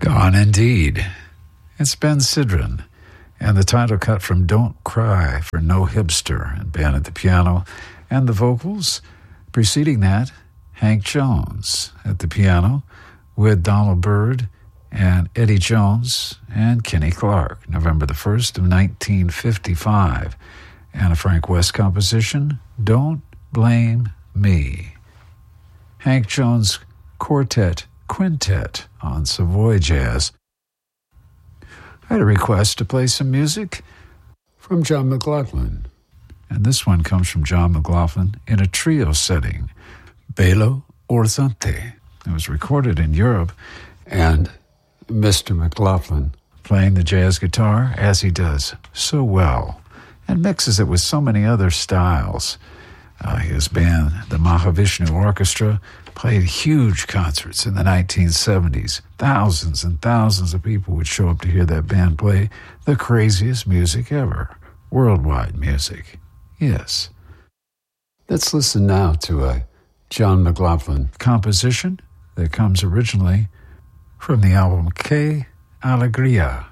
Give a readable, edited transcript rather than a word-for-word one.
Gone indeed. It's Ben Sidran, and the title cut from Don't Cry for No Hipster, and Ben at the piano, and the vocals. Preceding that, Hank Jones at the piano with Donald Byrd and Eddie Jones and Kenny Clarke, November the 1st of 1955. And a Frank West composition, Don't Blame Me. Hank Jones Quintet on Savoy Jazz. I had a request to play some music from John McLaughlin. And this one comes from John McLaughlin in a trio setting, Belo Horizonte. It was recorded in Europe, and Mr. McLaughlin playing the jazz guitar as he does so well and mixes it with so many other styles. His band, the Mahavishnu Orchestra, played huge concerts in the 1970s. Thousands and thousands of people would show up to hear that band play the craziest music ever. Worldwide music. Yes. Let's listen now to a John McLaughlin composition that comes originally from the album Que Alegria.